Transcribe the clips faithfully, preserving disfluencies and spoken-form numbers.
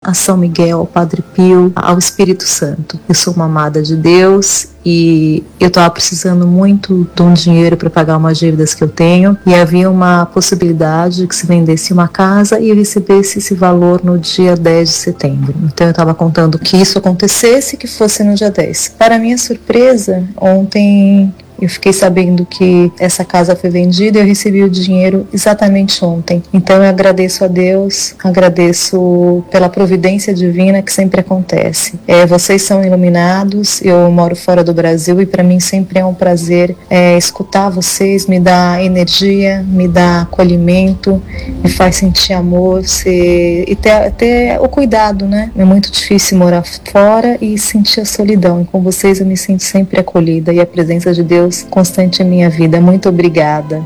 a São Miguel, ao Padre Pio, ao Espírito Santo. Eu sou uma amada de Deus e eu estava precisando muito de um dinheiro para pagar umas dívidas que eu tenho, e havia uma possibilidade que se vendesse uma casa e eu recebesse esse valor no dia dez de setembro. Então eu estava contando que isso acontecesse, que fosse no dia dez. Para minha surpresa, ontem eu fiquei sabendo que essa casa foi vendida e eu recebi o dinheiro exatamente ontem. Então eu agradeço a Deus, agradeço pela providência divina que sempre acontece. É, vocês são iluminados, eu moro fora do Brasil e para mim sempre é um prazer é, escutar vocês, me dá energia, me dá acolhimento, me faz sentir amor ser, e ter, ter o cuidado, né? É muito difícil morar fora e sentir a solidão. E com vocês eu me sinto sempre acolhida e a presença de Deus constante em minha vida. Muito obrigada.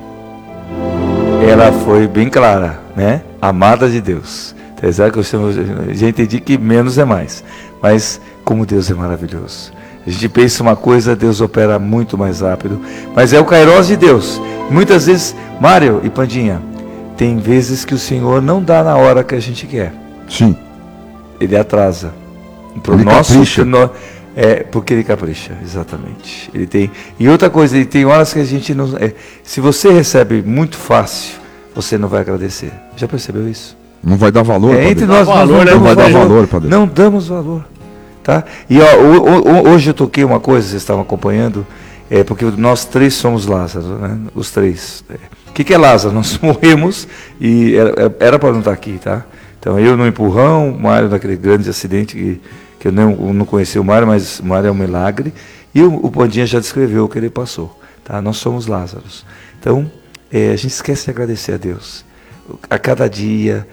Ela foi bem clara, né? Amada de Deus. Apesar que eu já entendi que menos é mais. Mas como Deus é maravilhoso. A gente pensa uma coisa, Deus opera muito mais rápido. Mas é o Kairos de Deus. Muitas vezes, Mário e Pandinha, tem vezes que o Senhor não dá na hora que a gente quer. Sim. Ele atrasa. Pro Ele nosso capricha. no, É, porque ele capricha, exatamente. Ele tem, e outra coisa, ele tem horas que a gente não... É, se você recebe muito fácil, você não vai agradecer. Já percebeu isso? Não vai dar valor, É, entre nós, valor, nós não, né? damos Não vai dar valor, valor, padre. Não damos valor. Tá? E ó, o, o, hoje eu toquei uma coisa, vocês estavam acompanhando, é, porque nós três somos Lázaro, né? Os três. O é. que, que é Lázaro? Nós morremos e era para não estar aqui, tá? Então eu no empurrão, o Mário naquele grande acidente que... que eu não, eu não conheci o Mário, mas o Mário é um milagre, e o, o Pandinha já descreveu o que ele passou, tá? Nós somos Lázaros. Então, é, a gente esquece de agradecer a Deus. A cada dia,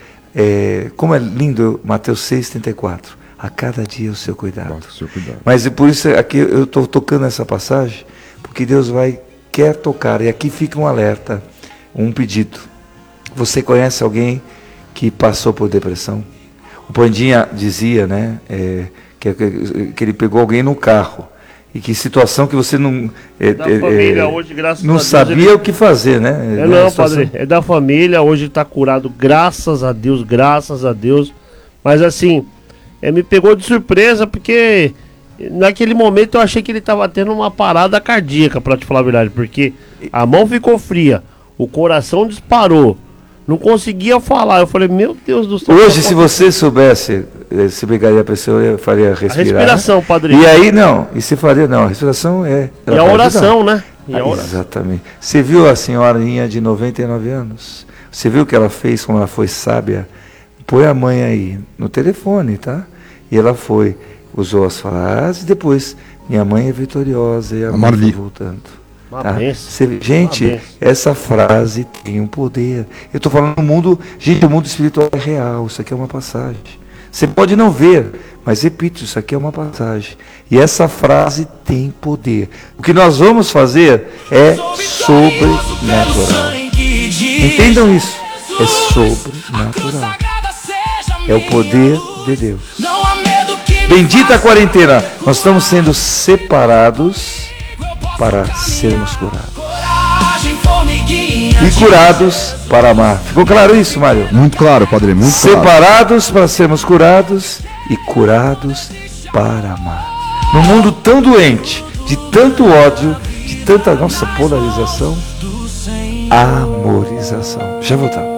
é, como é lindo Mateus seis, trinta e quatro, a cada dia o seu cuidado. O seu cuidado. Mas por isso aqui eu estou tocando essa passagem, porque Deus vai, quer tocar, e aqui fica um alerta, um pedido. Você conhece alguém que passou por depressão? O Pandinha dizia, né, é, que, que ele pegou alguém no carro, e que situação que você não é, da é, família, hoje, graças não a Deus, sabia ele... o que fazer, né? É, não, padre, é da família, hoje está curado, graças a Deus, graças a Deus. Mas assim, é, me pegou de surpresa, porque naquele momento eu achei que ele estava tendo uma parada cardíaca, para te falar a verdade, porque a mão ficou fria, o coração disparou. Não conseguia falar. Eu falei, meu Deus do céu. Hoje, se você soubesse, se pegaria a pessoa, eu faria respirar. A respiração, padrinho. E aí, não. E você faria, não. A respiração é... E a oração, né? E a ah, oração. exatamente. Você viu a senhorinha de noventa e nove anos? Você viu o que ela fez, como ela foi sábia? Põe a mãe aí no telefone, tá? E ela foi, usou as frases, depois, minha mãe é vitoriosa e a, a mãe foi voltando. Tá? Cê, gente, essa frase tem um poder. Eu estou falando no mundo, gente, o mundo espiritual é real, isso aqui é uma passagem. Você pode não ver, mas repito, isso aqui é uma passagem. E essa frase tem poder. O que nós vamos fazer é sobrenatural. Entendam isso. É sobrenatural. É o poder de Deus. Bendita a quarentena. Nós estamos sendo separados para sermos curados. E curados para amar. Ficou claro isso, Mário? Muito claro, padre, muito Separados claro. para sermos curados e curados para amar. Num mundo tão doente, de tanto ódio, de tanta nossa polarização, amorização. Já voltamos.